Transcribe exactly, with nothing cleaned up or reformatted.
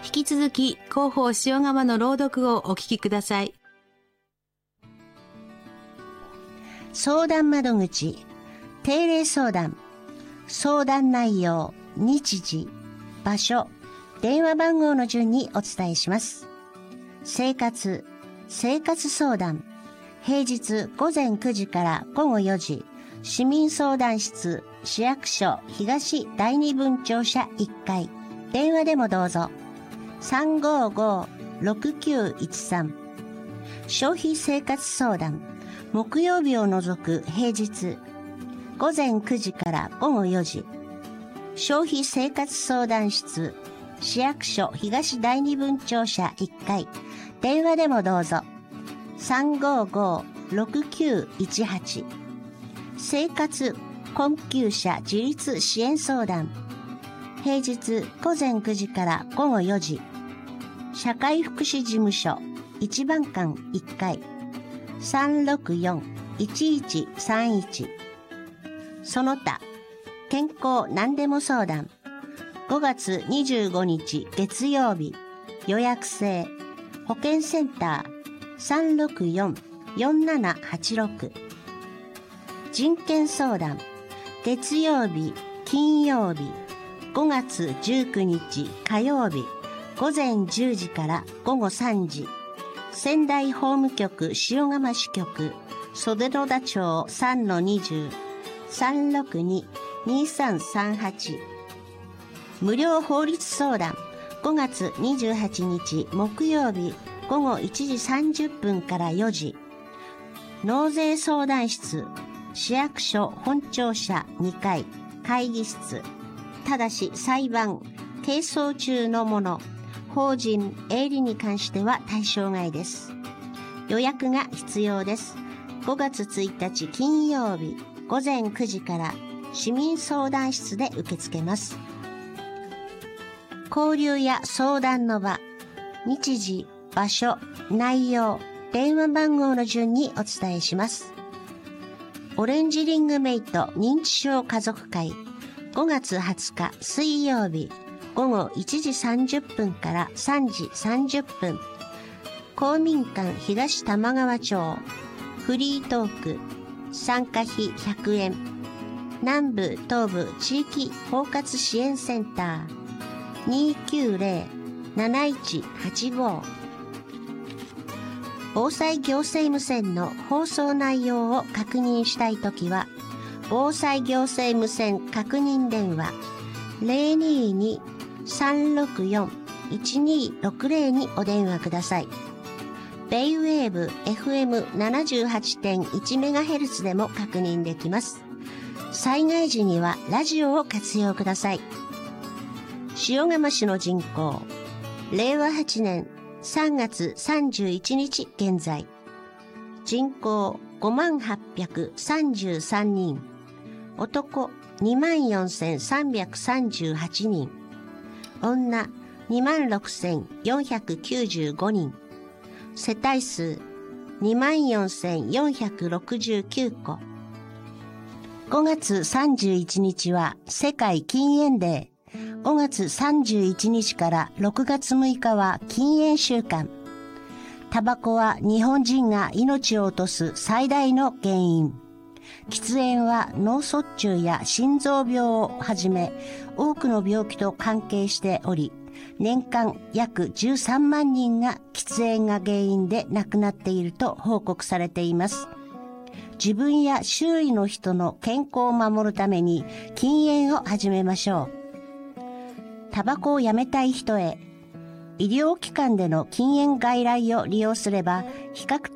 引き続き広報塩釜の朗読をお聞きください。 相談窓口、定例相談、相談内容、日時、場所、電話番号の順にお伝えします。生活、生活相談、平日午前くじから午後よじ、市民相談室、市役所東第二分庁舎いっかい、電話でもどうぞ。さんごーごーろくきゅういちさん。消費生活相談、木曜日を除く平日、午前くじから午後よじ、消費生活相談室、市役所東第二分庁舎いっかい、電話でもどうぞ。さんごーごーろくきゅういちはち。生活困窮者自立支援相談、平日午前くじから午後よじ、社会福祉事務所一番館いっかい、さんろくよんいちいちさんいち。その他健康何でも相談、ごがつにじゅうごにち月曜日、予約制、保健センター さんろくよんよんななはちろく。人権相談、月曜日、金曜日、ごがつじゅうくにち火曜日、午前じゅうじから午後さんじ、仙台法務局塩釜支局袖野田町 さんのにじゅう さんろくに にさんさんはち。無料法律相談、ごがつにじゅうはちにち木曜日午後いちじさんじゅっぷんからよじ、納税相談室、市役所本庁舎にかい会議室、ただし裁判、係争中のもの、法人、営利に関しては対象外です。予約が必要です。ごがつついたち金曜日午前くじから市民相談室で受け付けます。交流や相談の場、日時、場所、内容、電話番号の順にお伝えします。オレンジリングメイト認知症家族会、ごがつはつか水曜日午後いちじさんじゅっぷんからさんじさんじゅっぷん、公民館東玉川町、フリートーク、参加費ひゃくえん、南部東部地域包括支援センター にーきゅうぜろ なないちはちご。防災行政無線の放送内容を確認したいときは、防災行政無線確認電話 ゼロにーに さんろくよん いちにーろくぜろ にお電話ください。ベイウェーブ エフエムななじゅうはちてんいちメガヘルツ でも確認できます。災害時にはラジオを活用ください。塩釜市の人口、れいわはちねんさんがつさんじゅういちにち現在、人口ごまんはっぴゃくさんじゅうさんにん、男にまんよんせんさんびゃくさんじゅうはちにん、女にまんろくせんよんひゃくきゅうじゅうごにん、世帯数にまんよんせんよんひゃくろくじゅうきゅうこ。ごがつさんじゅういちにちは世界禁煙デー。ごがつさんじゅういちにちからろくがつむいかは禁煙週間。タバコは日本人が命を落とす最大の原因。喫煙は脳卒中や心臓病をはじめ多くの病気と関係しており、年間約じゅうさんまんにんが喫煙が原因で亡くなっていると報告されています。自分や周囲の人の健康を守るために禁煙を始めましょう。タバコをやめたい人へ、医療機関での禁煙外来を利用すれば比較